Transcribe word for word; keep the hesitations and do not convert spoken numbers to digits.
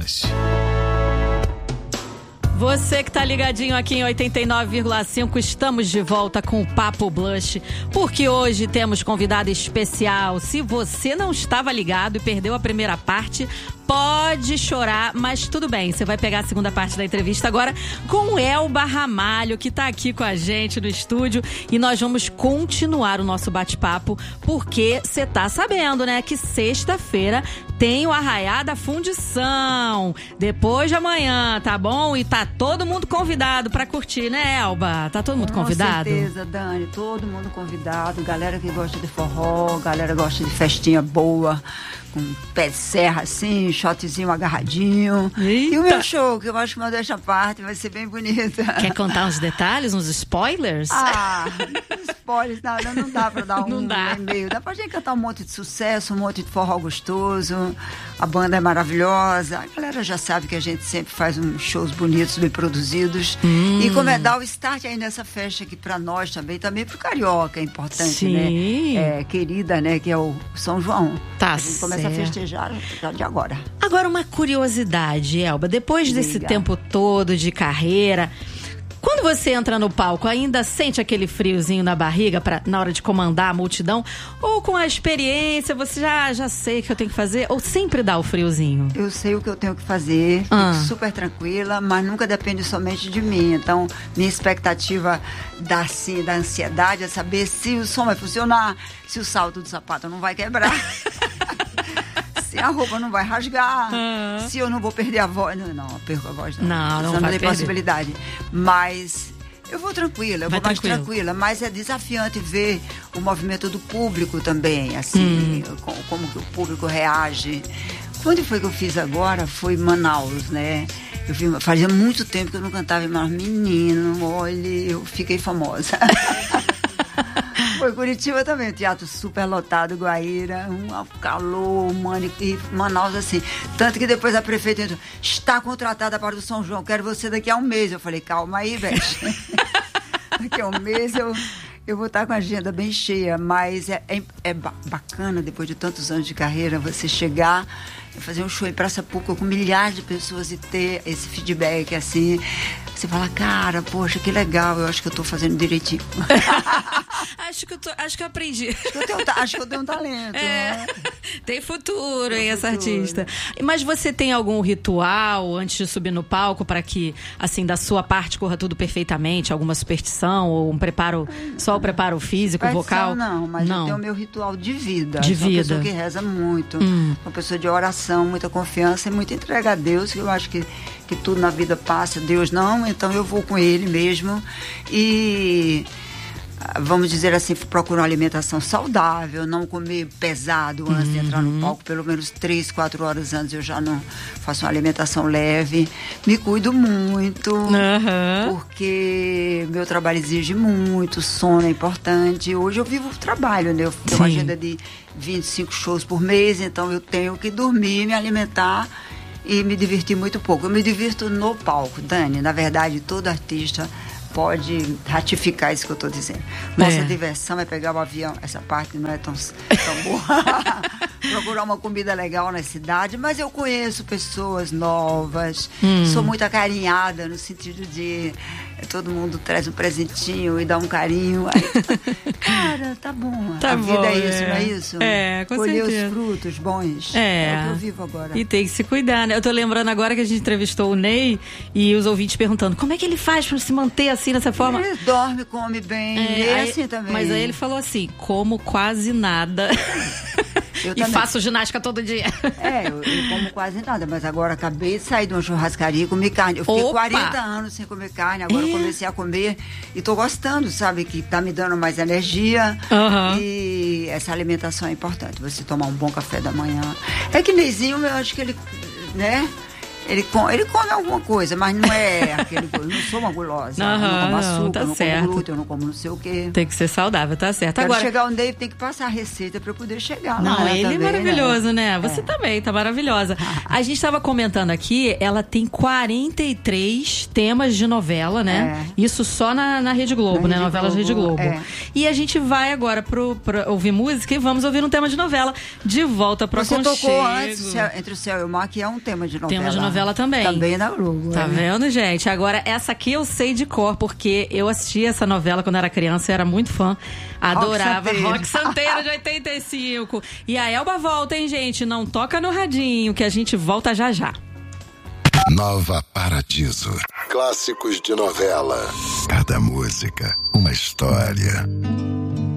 Blush. Você que tá ligadinho aqui em oitenta e nove vírgula cinco, estamos de volta com o Papo Blush, porque hoje temos convidado especial. Se você não estava ligado e perdeu a primeira parte, pode chorar, mas tudo bem, você vai pegar a segunda parte da entrevista agora com o Elba Ramalho, que tá aqui com a gente no estúdio, e nós vamos continuar o nosso bate-papo, porque você tá sabendo, né, que sexta-feira tem o Arraiá da Fundição, depois de amanhã, tá bom? E tá todo mundo convidado pra curtir, né, Elba? Tá todo mundo Com convidado? Com certeza, Dani, todo mundo convidado, galera que gosta de forró, galera que gosta de festinha boa, com pé de serra assim, shotzinho agarradinho. Eita. E o meu show, que eu acho que uma desta parte vai ser bem bonita. Quer contar uns detalhes, uns spoilers? Ah, spoilers, nada, não dá pra dar um Não dá. e-mail. Dá pra gente cantar um monte de sucesso, um monte de forró gostoso. A banda é maravilhosa. A galera já sabe que a gente sempre faz uns shows bonitos, bem produzidos. Hum. E como é dar o start aí nessa festa aqui pra nós também, também pro carioca é importante, Sim. né? É, querida, né? Que é o São João. Tá a gente começa a festejar já de agora. Agora, uma curiosidade, Elba. Depois desse Diga. tempo todo de carreira, quando você entra no palco, ainda sente aquele friozinho na barriga pra, na hora de comandar a multidão? Ou com a experiência, você já, já sei o que eu tenho que fazer? Ou sempre dá o friozinho? Eu sei o que eu tenho que fazer, Ah. fico super tranquila, mas nunca depende somente de mim. Então, minha expectativa da, assim, da ansiedade é saber se o som vai funcionar, se o salto do sapato não vai quebrar. Se a roupa não vai rasgar, Uhum. se eu não vou perder a voz. Não, não, eu perco a voz não. Não, não Isso vai tem perder. possibilidade. Mas eu vou tranquila, eu Vai vou mais tranquilo. tranquila. Mas é desafiante ver o movimento do público também, assim, Hum. como, como que o público reage. Quando foi que eu fiz agora? Foi em Manaus, né? Eu vi, fazia muito tempo que eu não cantava em Manaus. Menino, olha, eu fiquei famosa. Foi Curitiba também, teatro super lotado, Guaíra, um calor humano e Manaus assim. Tanto que depois a prefeita entrou, está contratada para o São João, quero você daqui a um mês. Eu falei, calma aí, Beth. Daqui a um mês eu, eu vou estar com a agenda bem cheia, mas é, é, é ba- bacana, depois de tantos anos de carreira, você chegar e fazer um show em Praça Pública com milhares de pessoas e ter esse feedback assim. Você fala, cara, poxa, que legal, eu acho que eu estou fazendo direitinho. Acho que eu, tô, acho que eu aprendi. Acho que eu tenho, ta- acho que eu tenho um talento. É, Né? tem futuro, Tem hein, essa futuro. artista. Mas você tem algum ritual antes de subir no palco para que, assim, da sua parte corra tudo perfeitamente? Alguma superstição ou um preparo, só o preparo físico, Superstição, vocal? Não, mas não. eu tenho o meu ritual de vida. De Sou uma vida. pessoa que reza muito. Hum. Uma pessoa de oração, muita confiança e muita entrega a Deus, que eu acho que, que tudo na vida passa, Deus não, então eu vou com Ele mesmo. E vamos dizer assim, procurar uma alimentação saudável, não comer pesado antes de entrar no palco, pelo menos três, quatro horas antes eu já não faço uma alimentação leve. Me cuido muito, Aham. porque meu trabalho exige muito, sono é importante. Hoje eu vivo o trabalho, né? Eu tenho uma Sim. agenda de vinte e cinco shows por mês, então eu tenho que dormir, me alimentar e me divertir muito pouco. Eu me divirto no palco, Dani. Na verdade, todo artista pode ratificar isso que eu estou dizendo. Nossa É. diversão é pegar o avião. Essa parte não é tão, tão boa. Procurar uma comida legal na cidade. Mas eu conheço pessoas novas. Hum. Sou muito acarinhada no sentido de todo mundo traz um presentinho e dá um carinho. Aí, cara, tá bom. Tá a bom, vida é isso, é. não é isso? É, com Colher certeza. os frutos bons. É. É o que eu vivo agora. E tem que se cuidar, né? Eu tô lembrando agora que a gente entrevistou o Ney e os ouvintes perguntando como é que ele faz pra se manter assim, dessa forma? Ele dorme, come bem. É, e é aí- assim também. Mas aí ele falou assim, como quase nada. Eu E também. faço ginástica todo dia. É, eu, eu como quase nada, mas agora acabei de sair de uma churrascaria e comi carne. Eu fiquei Opa! quarenta anos sem comer carne, agora eu É? comecei a comer e tô gostando, sabe? Que tá me dando mais energia. Aham. E essa alimentação é importante, você tomar um bom café da manhã. É que Neizinho, eu acho que ele, né? Ele come, ele come alguma coisa, mas não é aquele. Eu não sou uma gulosa. Aham, eu não como não, açúcar, tá eu não certo. como glúten, eu não como não sei o quê. Tem que ser saudável, tá certo. Quero Agora, chegar onde ele tem que passar a receita para eu poder chegar não, lá. né, ele é também, maravilhoso, né? Você É. também tá maravilhosa. A gente tava comentando aqui, ela tem quarenta e três temas de novela, né? É. Isso só na, na Rede Globo, Na né? Rede Novelas Rede Globo, Globo. é. E a gente vai agora pro, pra ouvir música e vamos ouvir um tema de novela. De volta pro Você Aconchego. tocou antes Céu- Entre o Céu e o Mar, que é um tema de novela. Tema de novela novela também. Também na Globo. Tá é. vendo, gente? Agora, essa aqui eu sei de cor, porque eu assisti essa novela quando era criança, eu era muito fã. Adorava. Rock Santeiro de oitenta e cinco. E a Elba volta, hein, gente? Não toca no radinho, que a gente volta já já. Nova Paradiso. Clássicos de novela. Cada música, uma história.